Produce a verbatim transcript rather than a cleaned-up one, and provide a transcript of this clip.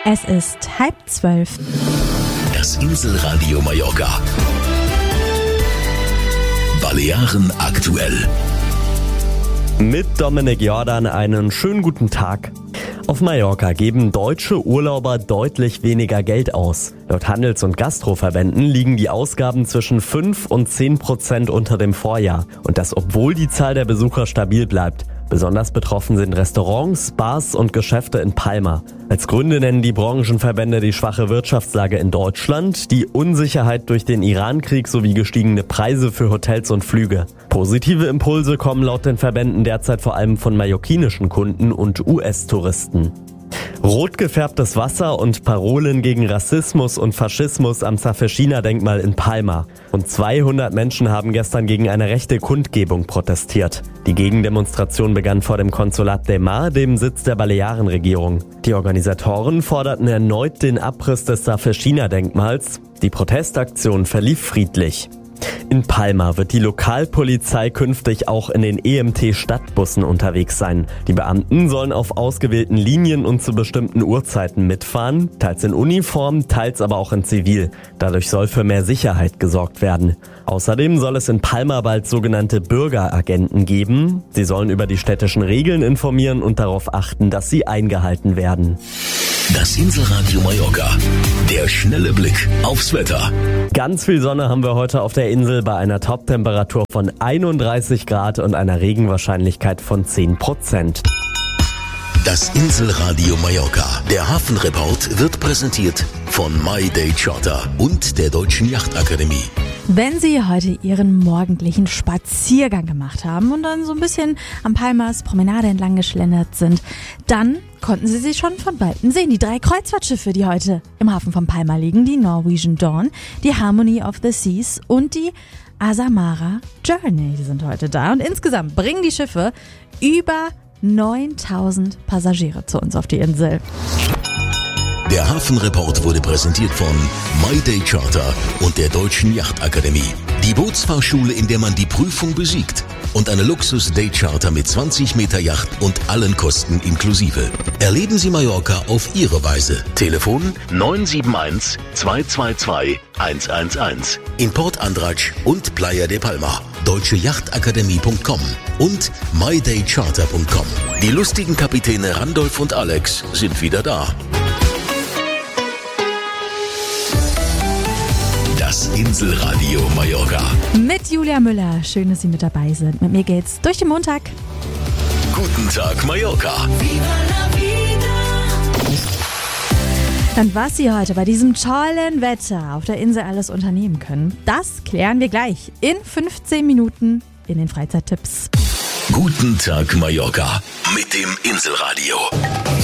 Es ist halb zwölf. Das Inselradio Mallorca. Balearen aktuell. Mit Dominik Jordan einen schönen guten Tag. Auf Mallorca geben deutsche Urlauber deutlich weniger Geld aus. Laut Handels- und Gastroverbänden liegen die Ausgaben zwischen fünf und zehn Prozent unter dem Vorjahr. Und das, obwohl die Zahl der Besucher stabil bleibt. Besonders betroffen sind Restaurants, Bars und Geschäfte in Palma. Als Gründe nennen die Branchenverbände die schwache Wirtschaftslage in Deutschland, die Unsicherheit durch den Irankrieg sowie gestiegene Preise für Hotels und Flüge. Positive Impulse kommen laut den Verbänden derzeit vor allem von mallorquinischen Kunden und U S-Touristen. Rot gefärbtes Wasser und Parolen gegen Rassismus und Faschismus am Safeshina-Denkmal in Palma. Rund zweihundert Menschen haben gestern gegen eine rechte Kundgebung protestiert. Die Gegendemonstration begann vor dem Konsulat de Mar, dem Sitz der Balearenregierung. Die Organisatoren forderten erneut den Abriss des Safeshina-Denkmals. Die Protestaktion verlief friedlich. In Palma wird die Lokalpolizei künftig auch in den E M T-Stadtbussen unterwegs sein. Die Beamten sollen auf ausgewählten Linien und zu bestimmten Uhrzeiten mitfahren, teils in Uniform, teils aber auch in Zivil. Dadurch soll für mehr Sicherheit gesorgt werden. Außerdem soll es in Palma bald sogenannte Bürgeragenten geben. Sie sollen über die städtischen Regeln informieren und darauf achten, dass sie eingehalten werden. Das Inselradio Mallorca. Der schnelle Blick aufs Wetter. Ganz viel Sonne haben wir heute auf der Insel bei einer Toptemperatur von einunddreißig Grad und einer Regenwahrscheinlichkeit von zehn Prozent. Das Inselradio Mallorca. Der Hafenreport wird präsentiert von My Day Charter und der Deutschen Yachtakademie. Wenn Sie heute Ihren morgendlichen Spaziergang gemacht haben und dann so ein bisschen am Palmas Promenade entlang geschlendert sind, dann konnten Sie sie schon von Weitem sehen. Die drei Kreuzfahrtschiffe, die heute im Hafen von Palma liegen, die Norwegian Dawn, die Harmony of the Seas und die Azamara Journey, die sind heute da. Und insgesamt bringen die Schiffe über neuntausend Passagiere zu uns auf die Insel. Der Hafenreport wurde präsentiert von My Day Charter und der Deutschen Yachtakademie. Die Bootsfahrschule, in der man die Prüfung besiegt. Und eine Luxus-Day-Charter mit zwanzig Meter Yacht und allen Kosten inklusive. Erleben Sie Mallorca auf Ihre Weise. Telefon neun sieben eins, zwei zwei zwei, eins eins eins. In Port Andratx und Playa de Palma. deutsche yachtakademie punkt com und my day charter punkt com. Die lustigen Kapitäne Randolph und Alex sind wieder da. Das Inselradio Mallorca. Mit Julia Müller. Schön, dass Sie mit dabei sind. Mit mir geht's durch den Montag. Guten Tag, Mallorca. Und was Sie heute bei diesem tollen Wetter auf der Insel alles unternehmen können, das klären wir gleich in fünfzehn Minuten in den Freizeittipps. Guten Tag, Mallorca. Mit dem Inselradio.